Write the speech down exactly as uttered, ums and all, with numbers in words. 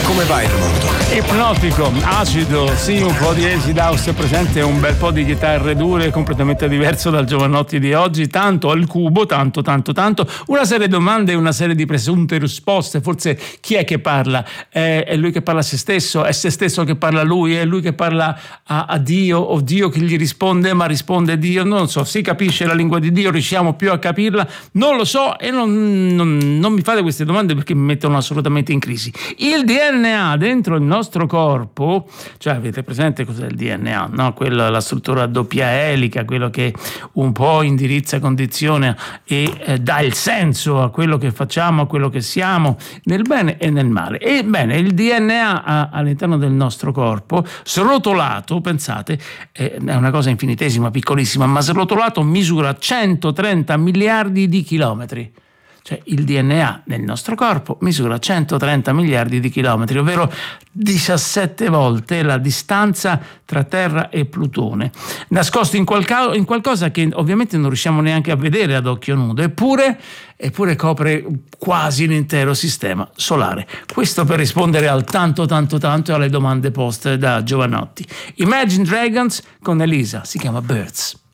come va il mondo? Ipnotico, acido, sì, un po' di acid house presente, un bel po' di chitarre dure, completamente diverso dal Giovanotti di oggi, tanto al cubo, tanto, tanto, tanto, una serie di domande e una serie di presunte risposte. Forse chi è che parla? È, è lui che parla a se stesso? È se stesso che parla lui? È lui che parla a, a Dio? O Dio che gli risponde, ma risponde Dio? Non lo so, si capisce la lingua di Dio? Riusciamo più a capirla? Non lo so e non, non, non mi fate queste domande perché mi mettono assolutamente in crisi. Il D N A dentro il nostro corpo, cioè avete presente cos'è il D N A, no? Quella, la struttura a doppia elica, quello che un po' indirizza, condiziona e eh, dà il senso a quello che facciamo, a quello che siamo, nel bene e nel male. E bene, il D N A a, all'interno del nostro corpo, srotolato, pensate, eh, è una cosa infinitesima, piccolissima, ma srotolato misura centotrenta miliardi di chilometri. Cioè il D N A nel nostro corpo misura centotrenta miliardi di chilometri, ovvero diciassette volte la distanza tra Terra e Plutone, nascosto in, qualca, in qualcosa che ovviamente non riusciamo neanche a vedere ad occhio nudo, eppure, eppure copre quasi l'intero sistema solare. Questo per rispondere al tanto tanto tanto e alle domande poste da Giovanotti. Imagine Dragons con Elisa, si chiama Birds.